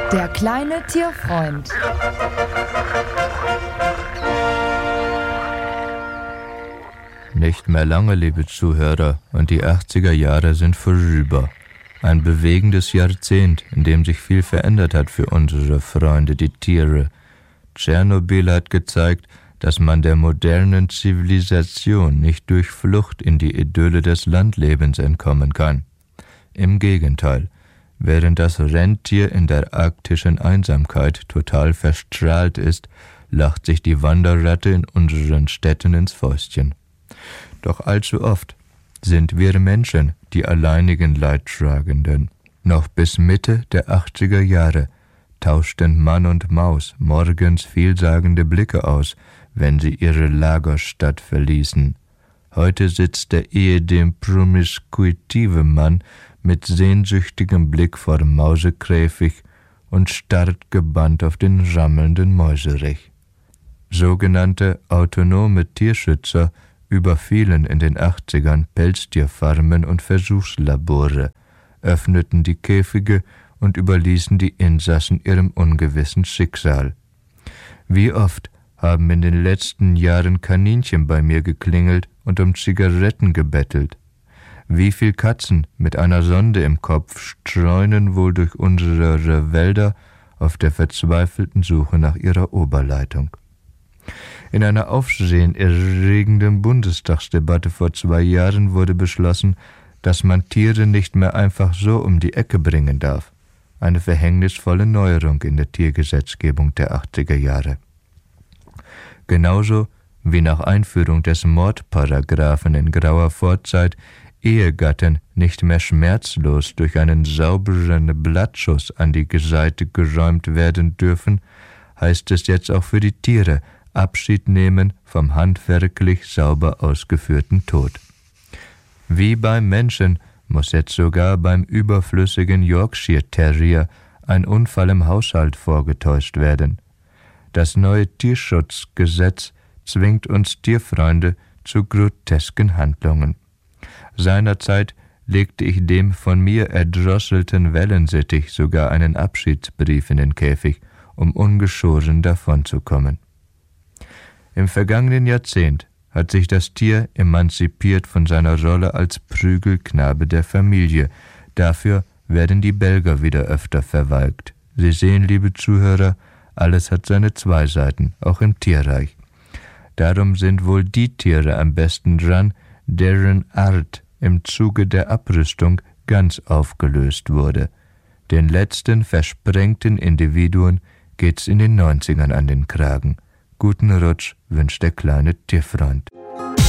Der kleine Tierfreund. Nicht mehr lange, liebe Zuhörer, und die 80er Jahre sind vorüber. Ein bewegendes Jahrzehnt, in dem sich viel verändert hat für unsere Freunde, die Tiere. Tschernobyl hat gezeigt, dass man der modernen Zivilisation nicht durch Flucht in die Idylle des Landlebens entkommen kann. Im Gegenteil, während das Rentier in der arktischen Einsamkeit total verstrahlt ist, lacht sich die Wanderratte in unseren Städten ins Fäustchen. Doch allzu oft sind wir Menschen die alleinigen Leidtragenden. Noch bis Mitte der 80er Jahre tauschten Mann und Maus morgens vielsagende Blicke aus, wenn sie ihre Lagerstatt verließen. Heute sitzt der ehedem promiskuitive Mann mit sehnsüchtigem Blick vor dem Mausekäfig und starrt gebannt auf den rammelnden Mäuserich. Sogenannte autonome Tierschützer überfielen in den 80ern Pelztierfarmen und Versuchslabore, öffneten die Käfige und überließen die Insassen ihrem ungewissen Schicksal. Wie oft haben in den letzten Jahren Kaninchen bei mir geklingelt und um Zigaretten gebettelt? Wie viel Katzen mit einer Sonde im Kopf streunen wohl durch unsere Wälder auf der verzweifelten Suche nach ihrer Oberleitung? In einer aufsehenerregenden Bundestagsdebatte vor 2 Jahren wurde beschlossen, dass man Tiere nicht mehr einfach so um die Ecke bringen darf. Eine verhängnisvolle Neuerung in der Tiergesetzgebung der 80er Jahre. Genauso wie nach Einführung des Mordparagraphen in grauer Vorzeit Ehegatten nicht mehr schmerzlos durch einen sauberen Blattschuss an die Seite geräumt werden dürfen, heißt es jetzt auch für die Tiere Abschied nehmen vom handwerklich sauber ausgeführten Tod. Wie beim Menschen muss jetzt sogar beim überflüssigen Yorkshire Terrier ein Unfall im Haushalt vorgetäuscht werden. Das neue Tierschutzgesetz zwingt uns Tierfreunde zu grotesken Handlungen. Seinerzeit legte ich dem von mir erdrosselten Wellensittich sogar einen Abschiedsbrief in den Käfig, um ungeschoren davonzukommen. Im vergangenen Jahrzehnt hat sich das Tier emanzipiert von seiner Rolle als Prügelknabe der Familie. Dafür werden die Belger wieder öfter verwalkt. Sie sehen, liebe Zuhörer, alles hat seine 2 Seiten, auch im Tierreich. Darum sind wohl die Tiere am besten dran, deren Art im Zuge der Abrüstung ganz aufgelöst wurde. Den letzten versprengten Individuen geht's in den 90ern an den Kragen. Guten Rutsch wünscht der kleine Tierfreund.